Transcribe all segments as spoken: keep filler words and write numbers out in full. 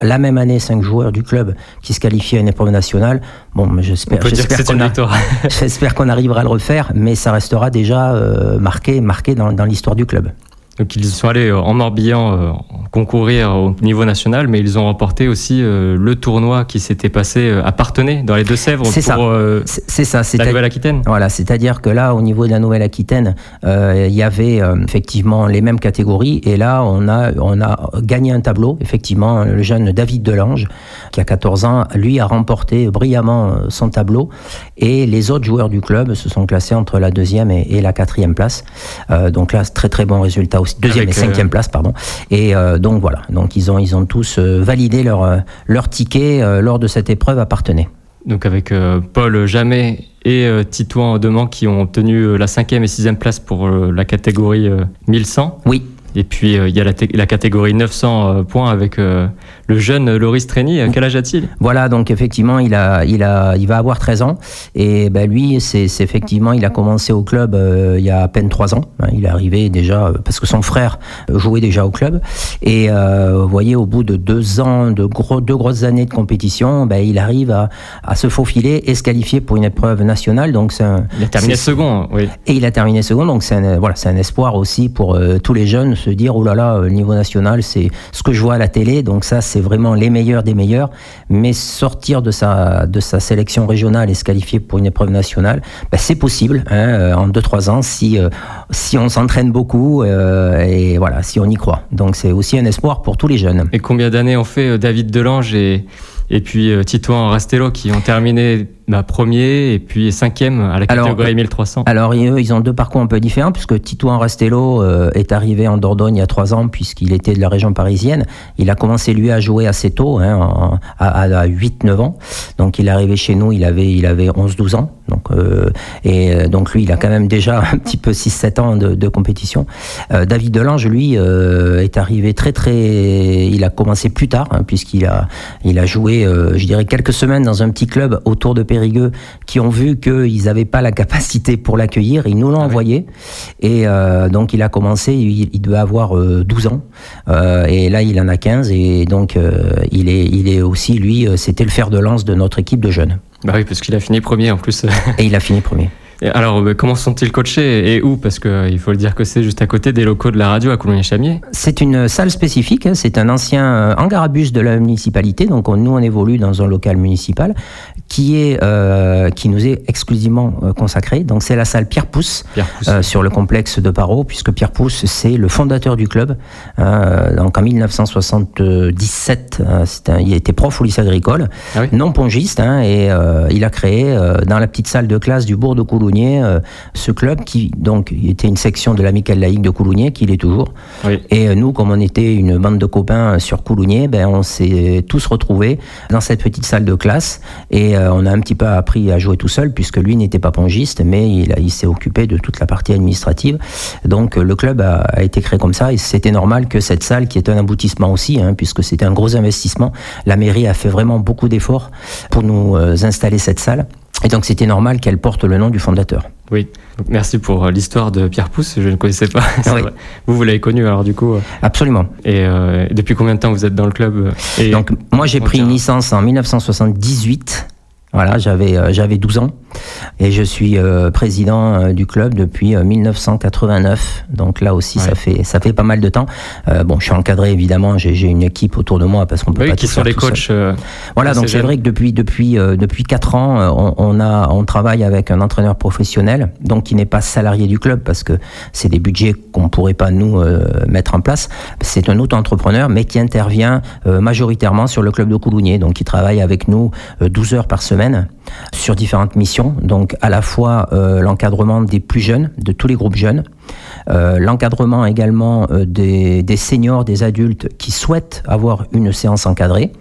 la même année cinq joueurs du club qui se qualifient à une épreuve nationale. Bon, mais j'espère, On peut dire que c'est une a, victoire. j'espère qu'on arrivera à le refaire, mais ça restera déjà euh, marqué, marqué dans, dans l'histoire du club. Donc ils sont allés en Morbihan euh, concourir au niveau national, mais ils ont remporté aussi euh, le tournoi qui s'était passé euh, à Parthenay, dans les Deux-Sèvres, c'est pour ça. Euh, c'est, c'est ça. C'est la à... Nouvelle-Aquitaine. Voilà, c'est-à-dire que là, au niveau de la Nouvelle-Aquitaine, euh, il y avait euh, effectivement les mêmes catégories, et là, on a, on a gagné un tableau. Effectivement, le jeune David Delange, qui a quatorze ans, lui a remporté brillamment son tableau, et les autres joueurs du club se sont classés entre la deuxième et, et la quatrième place. Euh, donc là, très très bon résultat aussi. Deuxième Avec et cinquième euh... place, pardon. Et euh, donc voilà, donc ils ont ils ont tous euh, validé leur euh, leur ticket euh, lors de cette épreuve à Parthenay. Donc avec euh, Paul Jamet et euh, Titouan Deman qui ont obtenu euh, la cinquième et sixième place pour euh, la catégorie euh, mille cent. Oui. Et puis, euh, il y a la, t- la catégorie neuf cents euh, points avec euh, le jeune Loris Trény. Quel âge a-t-il ? Voilà, donc effectivement, il, a, il, a, il va avoir treize ans. Et ben, lui, c'est, c'est effectivement, il a commencé au club euh, il y a à peine trois ans. Il est arrivé déjà, euh, parce que son frère jouait déjà au club. Et euh, vous voyez, au bout de deux ans, de gros, deux grosses années de compétition, ben, il arrive à, à se faufiler et se qualifier pour une épreuve nationale. Donc c'est un, il a terminé c'est, second, oui. Et il a terminé second, donc c'est un, voilà, c'est un espoir aussi pour euh, tous les jeunes, se dire, oh là là, le niveau national, c'est ce que je vois à la télé, donc ça, c'est vraiment les meilleurs des meilleurs, mais sortir de sa, de sa sélection régionale et se qualifier pour une épreuve nationale, ben, c'est possible, hein, en deux trois ans, si, euh, si on s'entraîne beaucoup, euh, et voilà, si on y croit. Donc c'est aussi un espoir pour tous les jeunes. Et combien d'années ont fait David Delange et, et puis euh, Titouan Rastello qui ont terminé bah, premier et puis cinquième à la catégorie alors, mille trois cents. Alors eux, ils ont deux parcours un peu différents, puisque Titouan Rastello euh, est arrivé en Dordogne il y a trois ans, puisqu'il était de la région parisienne. Il a commencé lui à jouer assez tôt, hein, en, à, à huit neuf ans. Donc il est arrivé chez nous, il avait, il avait onze douze ans. Donc, euh, et donc lui, il a quand même déjà un petit peu six sept ans de, de compétition. Euh, David Delange, lui, euh, est arrivé très très... Il a commencé plus tard, hein, puisqu'il a, il a joué, euh, je dirais, quelques semaines dans un petit club autour de Périgueux, qui ont vu qu'ils n'avaient pas la capacité pour l'accueillir. Ils nous l'ont ah envoyé. Oui. Et euh, donc, il a commencé, il, il devait avoir euh, douze ans. Euh, et là, il en a quinze. Et donc, euh, il, est, il est aussi, lui, c'était le fer de lance de notre équipe de jeunes. Bah oui, parce qu'il a fini premier en plus. Et il a fini premier. Et alors, comment sont-ils coachés et où ? Parce qu'il faut le dire que c'est juste à côté des locaux de la radio à Coulommiers-Chamiers. C'est une salle spécifique, hein, c'est un ancien hangar à bus de la municipalité, donc on, nous on évolue dans un local municipal qui, est, euh, qui nous est exclusivement euh, consacré. Donc c'est la salle Pierre Pousse, Pierre Pousse. Euh, sur le complexe de Parot, puisque Pierre Pousse c'est le fondateur du club. Euh, donc en dix-neuf cent soixante-dix-sept, euh, un, il était prof au lycée agricole, ah oui. non pongiste, hein, et euh, il a créé euh, dans la petite salle de classe du bourg de Coulommiers Euh, ce club qui donc était une section de l'amicale laïque de Coulommiers, qui l'est toujours. Oui. Et euh, nous, comme on était une bande de copains sur Coulommiers, ben on s'est tous retrouvés dans cette petite salle de classe et euh, on a un petit peu appris à jouer tout seul, puisque lui n'était pas pongiste, mais il, a, il s'est occupé de toute la partie administrative. Donc euh, le club a, a été créé comme ça, et c'était normal que cette salle, qui est un aboutissement aussi, hein, puisque c'était un gros investissement, la mairie a fait vraiment beaucoup d'efforts pour nous euh, installer cette salle. Et donc c'était normal qu'elle porte le nom du fondateur. Oui, donc, merci pour l'histoire de Pierre Pousse, je ne connaissais pas. Oui. Vous, vous l'avez connu alors du coup ? Absolument. Et euh, depuis combien de temps vous êtes dans le club ? Et donc moi j'ai pris une licence en dix-neuf cent soixante-dix-huit. Voilà, j'avais euh, j'avais douze ans et je suis euh, président euh, du club depuis euh, dix-neuf cent quatre-vingt-neuf. Donc là aussi, ouais. ça fait ça fait pas mal de temps. Euh, bon, je suis encadré évidemment. J'ai, j'ai une équipe autour de moi parce qu'on peut oui, pas qui tout sont faire les tout coachs. Euh, voilà, donc c'est jeunes. Vrai que depuis depuis euh, depuis quatre ans, euh, on, on a on travaille avec un entraîneur professionnel, donc qui n'est pas salarié du club parce que c'est des budgets qu'on pourrait pas nous euh, mettre en place. C'est un auto-entrepreneur, mais qui intervient euh, majoritairement sur le club de Coulommiers, donc qui travaille avec nous euh, douze heures par semaine sur différentes missions, donc à la fois euh, l'encadrement des plus jeunes, de tous les groupes jeunes, euh, l'encadrement également euh, des, des seniors, des adultes qui souhaitent avoir une séance encadrée,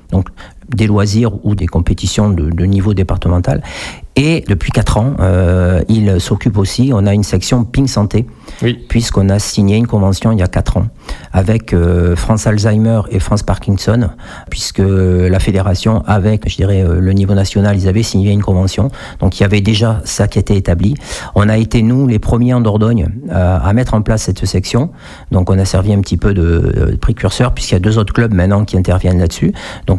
donc des loisirs ou des compétitions de, de niveau départemental. Et depuis quatre ans, euh, il s'occupe aussi, on a une section Ping Santé, oui. puisqu'on a signé une convention il y a quatre ans avec euh, France Alzheimer et France Parkinson, puisque la fédération, avec, je dirais, le niveau national, ils avaient signé une convention. Donc il y avait déjà ça qui était établi. On a été, nous, les premiers en Dordogne euh, à mettre en place cette section. Donc on a servi un petit peu de, de précurseur, puisqu'il y a deux autres clubs maintenant qui interviennent là-dessus. Donc